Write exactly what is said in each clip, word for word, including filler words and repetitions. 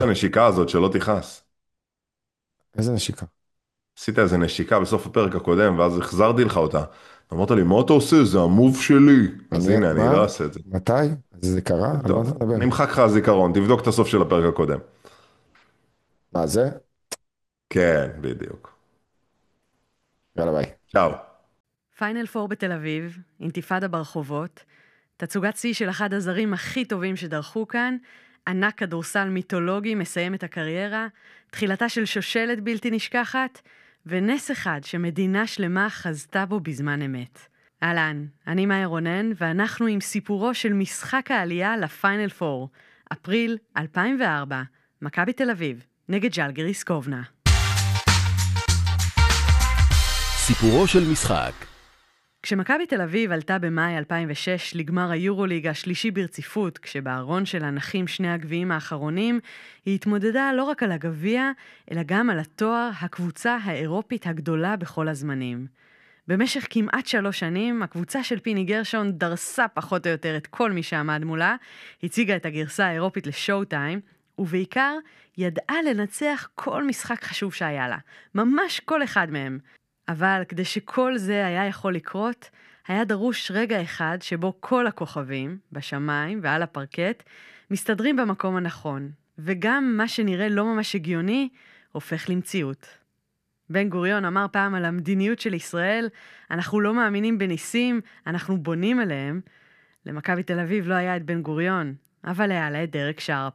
הנשיקה הזאת שלא תכעס. איזה נשיקה? עשית איזה נשיקה בסוף הפרק הקודם, ואז החזרתי לך אותה. אמרת לי, מה אתה עושה? זה המוב שלי. אז אני, הנה, אני מה? לא אעשה את זה. מתי? זה קרה? על מה אתה טוב, מדבר? נמחק לך הזיכרון, תבדוק את הסוף של הפרק הקודם. מה זה? כן, בדיוק. יאללה ביי. צ'או. פיינל פור בתל אביב, אינתיפאדה ברחובות, תצוגת שיא של אחד הזרים הכי טובים שדרכו כאן, ענק כדורסל מיתולוגי מסיים את הקריירה, תחילתה של שושלת בלתי נשכחת, ונס אחד שמדינה שלמה חזתה בו בזמן אמת. אהלן, אני מאיה רונן, ואנחנו עם סיפורו של משחק העלייה לפיינל פור, אפריל אלפיים וארבע, מכבי תל אביב, נגד ז'לגיריס קובנה. סיפורו של משחק. כשמכבי תל אביב עלתה במאי אלפיים ושש לגמר היורוליג השלישי ברציפות, כשבארון שלה נחים שני הגביעים האחרונים, היא התמודדה לא רק על הגביע, אלא גם על התואר הקבוצה האירופית הגדולה בכל הזמנים. במשך כמעט שלוש שנים, הקבוצה של פיני גרשון דרסה פחות או יותר את כל מי שעמד מולה, הציגה את הגרסה האירופית לשואו טיים, ובעיקר ידעה לנצח כל משחק חשוב שהיה לה, ממש כל אחד מהם. אבל כדי שכל זה היה יכול לקרות, היה דרוש רגע אחד שבו כל הכוכבים, בשמיים ועל הפרקט, מסתדרים במקום הנכון, וגם מה שנראה לא ממש הגיוני, הופך למציאות. בן גוריון אמר פעם על המדיניות של ישראל, אנחנו לא מאמינים בניסים, אנחנו בונים עליהם. למכבי תל אביב לא היה את בן גוריון, אבל היה לה את דרק שרפ.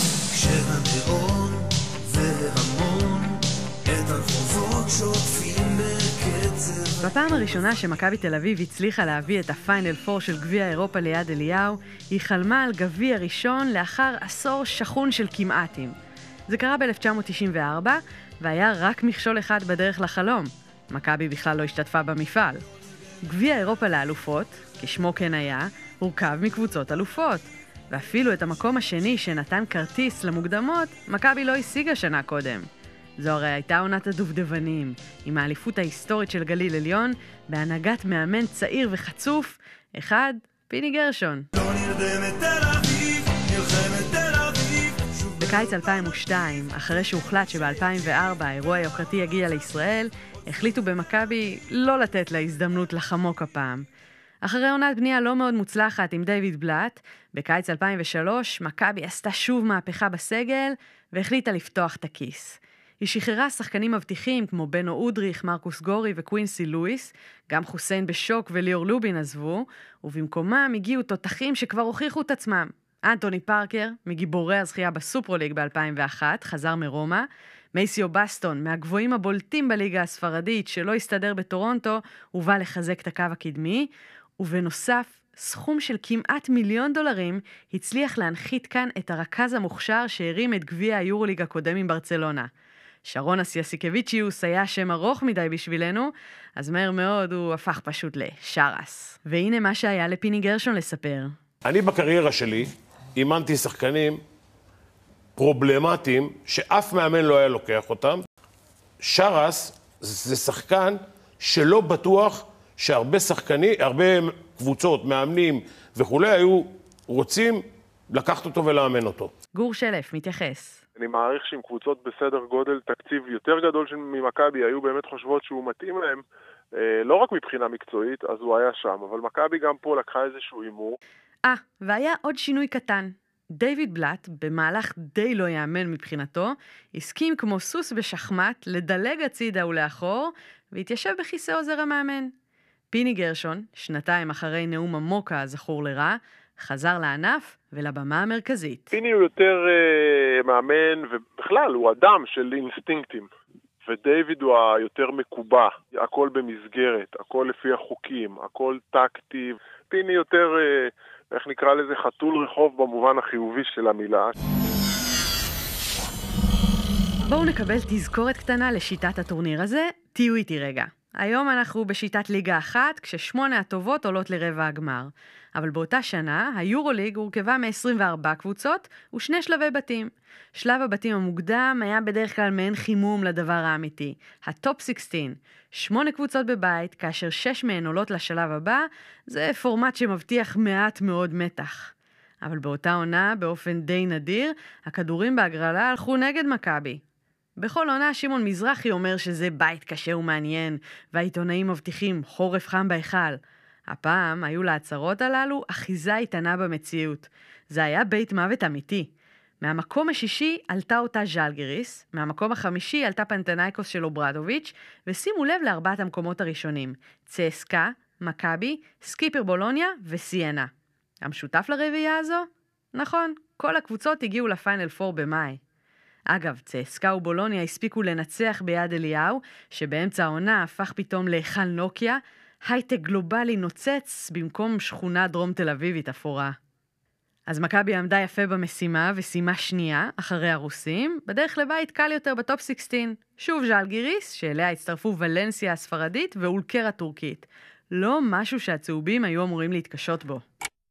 כשהנאון והמון את הרחובות שוטפים בקצב. בפעם הראשונה שמכבי תל אביב הצליחה להביא את הפיינל פור של גביע אירופה ליד אליהו, היא חלמה על גביע ראשון לאחר עשור שכון של כמעטים. זה קרה ב-אלף תשע מאות תשעים וארבע, והיה רק מכשול אחד בדרך לחלום. מכבי בכלל לא השתתפה במפעל. גביע אירופה לאלופות, כשמו כן היה, הורכב מקבוצות אלופות. ואפילו את המקום השני שנתן כרטיס למוקדמות, מכבי לא השיגה שנה קודם. זו הרי הייתה עונת הדובדבנים, עם האליפות ההיסטורית של גליל עליון, בהנהגת מאמן צעיר וחצוף, אחד, פיני גרשון. לא נרדמת תל אביב, נלחמת תל אביב. בקיץ אלפיים ושתיים, אחרי שהוחלט שב-אלפיים וארבע האירוע היוקרתי יגיע לישראל, החליטו במכבי לא לתת לה הזדמנות לחמוק הפעם. אחרי עונת בנייה לא מאוד מוצלחת עם דיוויד בלאט, בקיץ אלפיים ושלוש מכבי עשתה שוב מהפכה בסגל והחליטה לפתוח את הכיס. היא שחררה שחקנים מבטיחים כמו בנו אודריך, מרקוס גורי וקווינסי לואיס, גם חוסיין בשוק וליאור לובין עזבו, ובמקומם הגיעו תותחים שכבר הוכיחו את עצמם. אנטוני פארקר, מגיבורי הזכייה בסופרוליג ב-אלפיים ואחת, חזר מרומא, מייסיו בסטון, מהגבוהים הבולטים בליגה הספרדית שלא הסתדר בטורונטו, ובא לחזק את הקו הקדמי, ובנוסף, סכום של כמעט מיליון דולרים הצליח להנחית כאן את הרכז המוכשר שהרים את גביע היורוליג הקודם עם ברצלונה. שרון אסיאסיקביצ'יוס היה שם ארוך מדי בשבילנו, אז מהר מאוד הוא הפך פשוט לשרס. והנה מה שהיה לפיני גרשון לספר. אני בקריירה שלי אימנתי שחקנים פרובלמטיים שאף מאמן לא היה לוקח אותם. שרס זה שחקן שלא בטוח שהרבה שחקנים, הרבה קבוצות, מאמנים וכולי היו רוצים לקחת אותו ולאמן אותו. גור שלף מתייחס. אני מעריך שעם קבוצות בסדר גודל תקציב יותר גדול ממכבי היו באמת חושבות שהוא מתאים להם, לא רק מבחינה מקצועית, אז הוא היה שם, אבל מכבי גם פה לקחה איזשהו אימור. אה, והיה עוד שינוי קטן. דיוויד בלאט, במהלך די לא יאמן מבחינתו, הסכים כמו סוס בשחמט לדלג הצידה ולאחור, והתיישב בכיסא עוזר המאמן. פיני גרשון, שנתיים אחרי נאום המוקה הזכור לרע, חזר לענף ולבמה המרכזית. פיני הוא יותר uh, מאמן, ובכלל הוא אדם של אינסטינקטים. ודייוויד הוא היותר מקובע, הכל במסגרת, הכל לפי החוקים, הכל טקטי. פיני יותר, uh, איך נקרא לזה, חתול רחוב במובן החיובי של המילה. בואו נקבל תזכורת קטנה לשיטת הטורניר הזה, תהיו איתי רגע. היום אנחנו בשיטת ליגה אחת, כששמונה הטובות עולות לרבע הגמר. אבל באותה שנה, היורוליג הורכבה מ-עשרים וארבע קבוצות ושני שלבי בתים. שלב הבתים המוקדם היה בדרך כלל מעין חימום לדבר האמיתי, הטופ שש עשרה. שמונה קבוצות בבית, כאשר שש מהן עולות לשלב הבא, זה פורמט שמבטיח מעט מאוד מתח. אבל באותה עונה, באופן די נדיר, הכדורים בהגרלה הלכו נגד מכבי. בכל עונה שמעון מזרחי אומר שזה בית קשה ומעניין, והעיתונאים מבטיחים חורף חם בהיכל. הפעם היו להצהרות הללו אחיזה איתנה במציאות. זה היה בית מוות אמיתי. מהמקום השישי עלתה אותה ז'לגיריס, מהמקום החמישי עלתה פנתנייקוס של אוברדוביץ', ושימו לב לארבעת המקומות הראשונים, צסקה, מכבי, סקיפר בולוניה וסיינה. המשותף לרביעייה הזו? נכון, כל הקבוצות הגיעו לפיינל פור במאי. אגב, צסקה ובולוניה הספיקו לנצח ביד אליהו, שבאמצע העונה הפך פתאום להיכל נוקיה, הייטק גלובלי נוצץ במקום שכונה דרום תל אביבית אפורה. אז מכבי עמדה יפה במשימה וסיימה שנייה, אחרי הרוסים, בדרך לבית קל יותר בטופ שש עשרה. שוב ז'לגיריס, שאליה הצטרפו ולנסיה הספרדית ואולקר הטורקית. לא משהו שהצהובים היו אמורים להתקשות בו.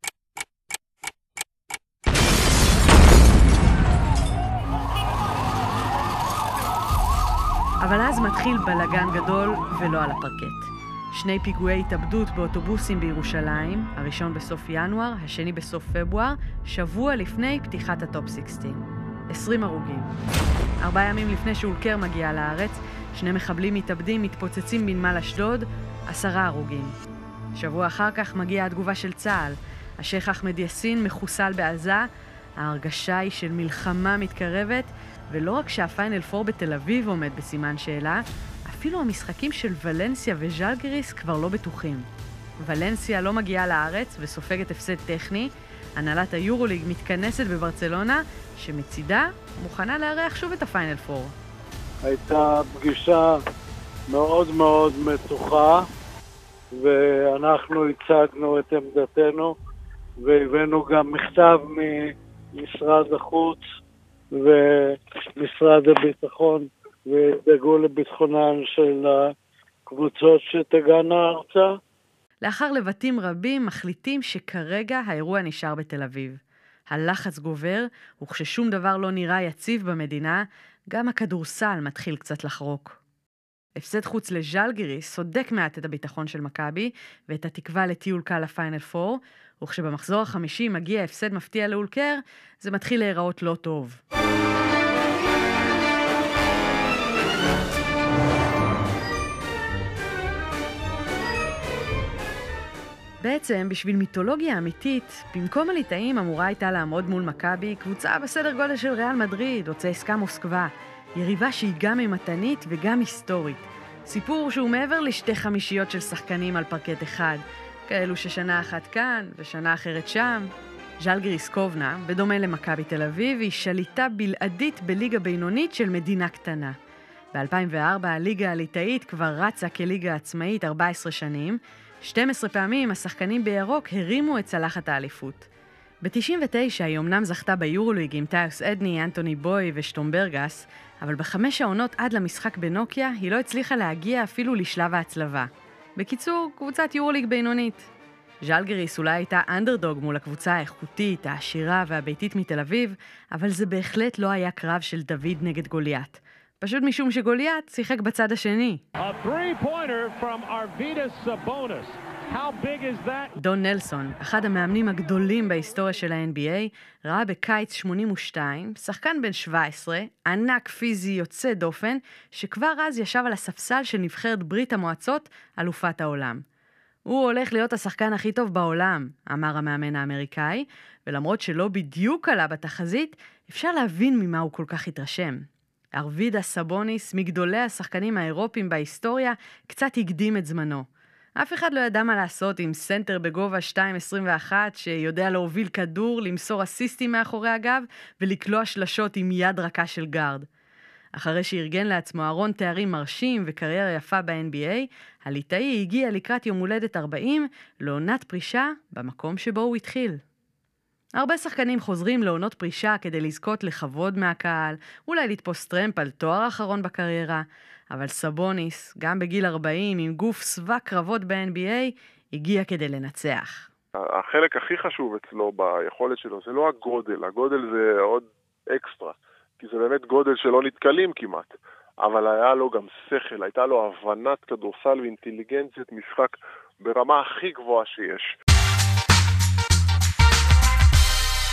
אבל אז מתחיל בלגן גדול ולא על הפרקט. שני פיגועי התאבדות באוטובוסים בירושלים, הראשון בסוף ינואר, השני בסוף פברואר, שבוע לפני פתיחת הטופ שש עשרה. עשרים הרוגים. ארבעה ימים לפני שאולקר מגיע לארץ, שני מחבלים מתאבדים מתפוצצים בנמל אשדוד, עשרה הרוגים. שבוע אחר כך מגיעה התגובה של צה"ל. השייח אחמד יאסין מחוסל בעזה, ההרגשה היא של מלחמה מתקרבת, ולא רק שהפיינל פור בתל אביב עומד בסימן שאלה, אפילו המשחקים של ולנסיה וז'לגיריס כבר לא בטוחים. ולנסיה לא מגיעה לארץ וסופגת הפסד טכני, הנהלת היורוליג מתכנסת בברצלונה, שמצידה מוכנה לארח שוב את הפיינל פור. הייתה פגישה מאוד מאוד מתוחה, ואנחנו הצגנו את עמדתנו, והבאנו גם מכתב ממשרד החוץ ומשרד הביטחון, ודאגו לביטחונן של הקבוצות שתגענה ארצה. לאחר לבטים רבים מחליטים שכרגע האירוע נשאר בתל אביב. הלחץ גובר, וכששום דבר לא נראה יציב במדינה, גם הכדורסל מתחיל קצת לחרוק. הפסד חוץ לז'לגיריס סודק מעט את הביטחון של מכבי, ואת התקווה לטיול קל לפיינל פור, וכשבמחזור החמישי מגיע הפסד מפתיע לאולקר, זה מתחיל להיראות לא טוב. בעצם, בשביל מיתולוגיה אמיתית, במקום הליטאים אמורה הייתה לעמוד מול מכבי קבוצה בסדר גודל של ריאל מדריד או צסקה מוסקבה, יריבה שהיא גם ממתנית וגם היסטורית. סיפור שהוא מעבר לשתי חמישיות של שחקנים על פרקט אחד, כאלו ששנה אחת כאן ושנה אחרת שם. ז'לגיריס קובנה, בדומה למכבי תל אביב, היא שליטה בלעדית בליגה בינונית של מדינה קטנה. ב-אלפיים וארבע הליגה הליטאית כבר רצה כליגה עצמאית ארבע עשרה שנים, שתים עשרה פעמים השחקנים בירוק הרימו את צלחת האליפות. ב-תשעים ותשע היא אמנם זכתה ביורוליג עם טיוס אדני, אנטוני בוי ושטומברגס, אבל בחמש העונות עד למשחק בנוקיה היא לא הצליחה להגיע אפילו לשלב ההצלבה. בקיצור, קבוצת יורוליג בינונית. ז'לגיריס אולי הייתה אנדרדוג מול הקבוצה האיכותית, העשירה והביתית מתל אביב, אבל זה בהחלט לא היה קרב של דוד נגד גוליית. פשוט משום שגוליית שיחק בצד השני. דון נלסון, אחד המאמנים הגדולים בהיסטוריה של ה-אן בי איי, ראה בקיץ שמונים ושתיים, שחקן בן שבע עשרה, ענק פיזי יוצא דופן, שכבר אז ישב על הספסל של נבחרת ברית המועצות, אלופת העולם. הוא הולך להיות השחקן הכי טוב בעולם, אמר המאמן האמריקאי, ולמרות שלא בדיוק עלה בתחזית, אפשר להבין ממה הוא כל כך התרשם. ארווידס סבוניס, מגדולי השחקנים האירופיים בהיסטוריה, קצת הקדים את זמנו. אף אחד לא ידע מה לעשות עם סנטר בגובה שתיים עשרים ואחת, שיודע להוביל כדור, למסור אסיסטים מאחורי הגב, ולקלוע שלשות עם יד רכה של גארד. אחרי שארגן לעצמו ארון תארים מרשים וקריירה יפה ב-אן בי איי, הליטאי הגיע לקראת יום הולדת ארבעים לעונת פרישה במקום שבו הוא התחיל. הרבה שחקנים חוזרים לעונות פרישה כדי לזכות לכבוד מהקהל, אולי לתפוס טרמפ על תואר אחרון בקריירה, אבל סבוניס, גם בגיל ארבעים, עם גוף סבא קרבות ב-אן בי איי, הגיע כדי לנצח. החלק הכי חשוב אצלו ביכולת שלו זה לא הגודל, הגודל זה עוד אקסטרה, כי זה באמת גודל שלא נתקלים כמעט, אבל היה לו גם שכל, הייתה לו הבנת כדורסל ואינטליגנציית משחק ברמה הכי גבוהה שיש.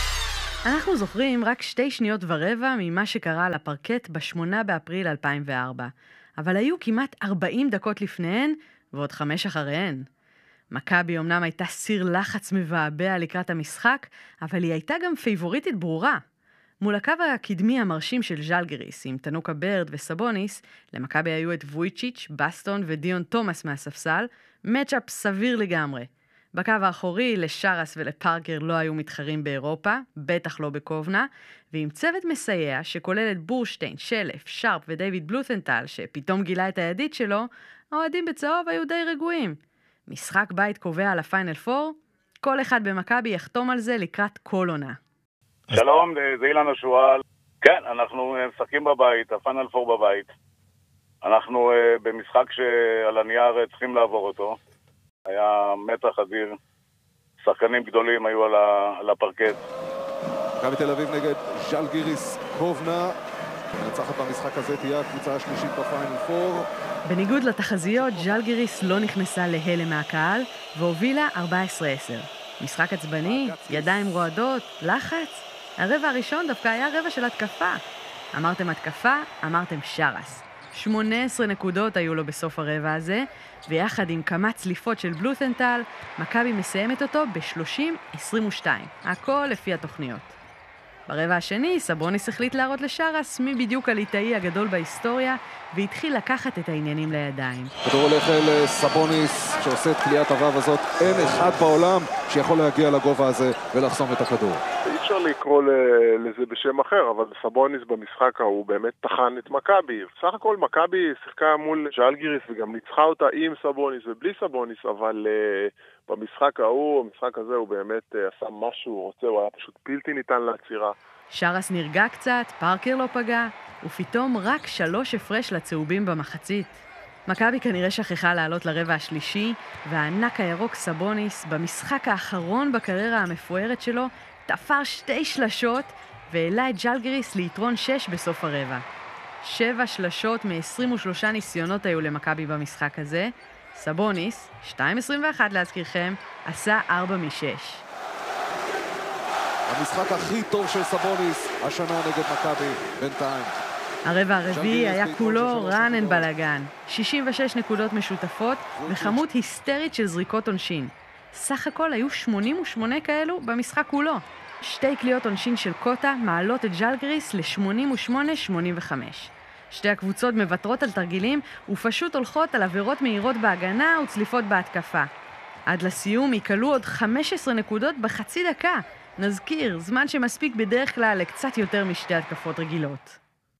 אנחנו זוכרים רק שתי שניות ורבע ממה שקרה על הפרקט בשמונה באפריל אלפיים וארבע, אבל היו כמעט ארבעים דקות לפניהן ועוד חמש אחריהן. מכבי אמנם הייתה סיר לחץ מבעבע לקראת המשחק, אבל היא הייתה גם פייבוריטית ברורה. מול הקו הקדמי המרשים של ז'לגיריס, עם תנוקה ברד וסבוניס, למכבי היו את וויצ'יץ', בסטון ודיון תומאס מהספסל, מצ'אפ סביר לגמרי. בקו האחורי לשרס ולפארקר לא היו מתחרים באירופה, בטח לא בקובנה, ועם צוות מסייע שכולל את בורשטיין, שלף, שרפ ודייוויד בלות'נטל, שפתאום גילה את הידית שלו, האוהדים בצהוב היו די רגועים. משחק בית קובע על הפיינל פור, כל אחד במכבי יחתום על זה לקראת כל עונה. שלום, זה אילן השואל. כן, אנחנו משחקים בבית, הפיינל פור בבית. אנחנו במשחק שעל הנייר צריכים לעבור אותו. היה מתח אדיר, שחקנים גדולים היו על, ה... על הפרקט. מכבי תל אביב נגד ז'לגיריס קובנה. מנצחת במשחק הזה תהיה הקבוצה השלישית בפיינל פור. בניגוד לתחזיות, ז'לגיריס לא נכנסה להלם מהקהל והובילה ארבע עשרה עשר. משחק עצבני, ידיים רועדות, לחץ. הרבע הראשון דווקא היה רבע של התקפה. אמרתם התקפה, אמרתם שרס. שמונה עשרה נקודות היו לו בסוף הרבע הזה, ויחד עם כמה צליפות של בלות'נטל, מכבי מסיימת אותו ב-שלושים עשרים ושתיים. הכל לפי התוכניות. ברבע השני, סבוניס החליט להראות לשרס מי בדיוק הליטאי הגדול בהיסטוריה, והתחיל לקחת את העניינים לידיים. כדור הולך אל סבוניס, שעושה את קליעת הוו הזאת. אין אחד בעולם שיכול להגיע לגובה הזה ולחסום את הכדור. אי אפשר לקרוא לזה בשם אחר, אבל סבוניס במשחק ההוא באמת טחן את מכבי. סך הכל מכבי שיחקה מול ז'לגיריס וגם ניצחה אותה עם סבוניס ובלי סבוניס, אבל uh, במשחק ההוא, המשחק הזה הוא באמת uh, עשה משהו שהוא רוצה, הוא היה פשוט בלתי ניתן לעצירה. שרס נרגע קצת, פארקר לא פגע, ופתאום רק שלוש הפרש לצהובים במחצית. מכבי כנראה שכחה לעלות לרבע השלישי, והענק הירוק סבוניס, במשחק האחרון בקריירה המפוארת שלו, תפר שתי שלשות, והעלה את ז'לגיריס ליתרון שש בסוף הרבע. שבע שלשות מ-עשרים ושלושה ניסיונות היו למכבי במשחק הזה. סבוניס, שתיים עשרים ואחת להזכירכם, עשה ארבע משש. המשחק הכי טוב של סבוניס השנה נגד מכבי בינתיים. הרבע הרביעי היה כולו רענן בלגן. שישים ושש נקודות משותפות וכמות היסטרית של זריקות עונשין. סך הכל היו שמונים ושמונה כאלו במשחק כולו. שתי קליעות עונשין של קוטה מעלות את ז'לגיריס ל-שמונים ושמונה שמונים וחמש. שתי הקבוצות מבטרות על תרגילים ופשוט הולכות על עבירות מהירות בהגנה וצליפות בהתקפה. עד לסיום יקלו עוד חמש עשרה נקודות בחצי דקה. נזכיר, זמן שמספיק בדרך כלל לקצת יותר משתי התקפות רגילות.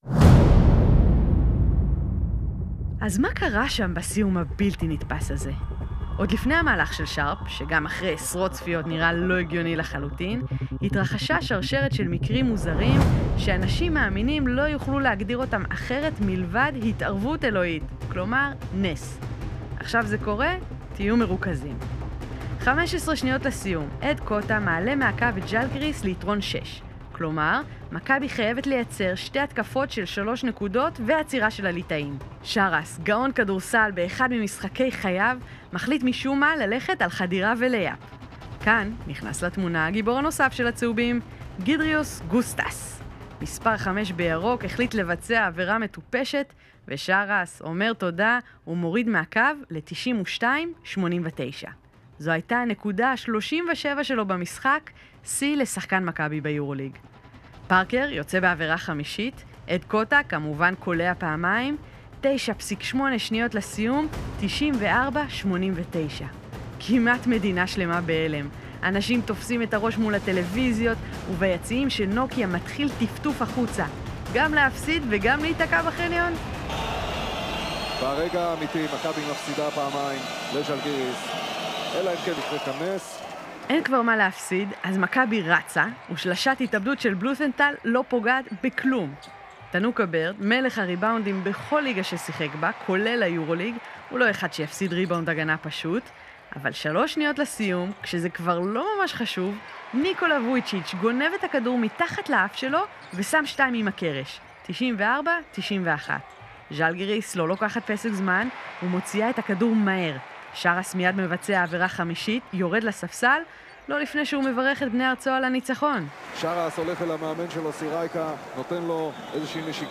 אז מה קרה שם בסיום הבלתי נתפס הזה? עוד לפני המהלך של שרפ, שגם אחרי עשרות צפיות נראה לא הגיוני לחלוטין, התרחשה שרשרת של מקרים מוזרים שאנשים מאמינים לא יוכלו להגדיר אותם אחרת מלבד התערבות אלוהית, כלומר נס. עכשיו זה קורה, תהיו מרוכזים. חמש עשרה שניות לסיום, אד קוטה מעלה מהקו את ז'לגיריס ליתרון שש. כלומר, מכבי חייבת לייצר שתי התקפות של שלוש נקודות ועצירה של הליטאים. שרס, גאון כדורסל באחד ממשחקי חייו, מחליט משום מה ללכת על חדירה ולייפ. כאן נכנס לתמונה הגיבור הנוסף של הצהובים, גידריוס גוסטס. מספר חמש בירוק החליט לבצע עבירה מטופשת, ושרס אומר תודה ומוריד מהקו ל-תשעים ושתיים שמונים ותשע. זו הייתה הנקודה ה-שלושים ושבע שלו במשחק, שיא לשחקן מכבי ביורוליג. פארקר יוצא בעבירה חמישית, אד קוטה כמובן קולע פעמיים, תשע נקודה שמונה שניות לסיום, תשעים וארבע שמונים ותשע. כמעט מדינה שלמה בהלם. אנשים תופסים את הראש מול הטלוויזיות, וביציעים של נוקיה מתחיל טפטוף החוצה. גם להפסיד וגם להיתקע בחניון. ברגע האמיתי, מכבי מפסידה פעמיים לז'לגיריס. אלא אם כן יקרה כאן נס. אין כבר מה להפסיד, אז מכבי רצה, ושלשת התאבדות של בלות'נטל לא פוגעת בכלום. תנוקה ברד, מלך הריבאונדים בכל ליגה ששיחק בה, כולל היורוליג, הוא לא אחד שיפסיד ריבאונד הגנה פשוט, אבל שלוש שניות לסיום, כשזה כבר לא ממש חשוב, ניקולה וויצ'יץ' גונב את הכדור מתחת לאף שלו ושם שתיים עם הקרש. תשעים וארבע תשעים ואחת. ז'לגיריס לא לוקחת פסק זמן ומוציאה את הכדור מהר. שרס מיד מבצע עבירה חמישית, יורד לספסל, לא לפני שהוא מברך את בני ארצו על הניצחון. שרס הולך אל המאמן שלו, סירייקה, נותן לו איזושהי נשיקה.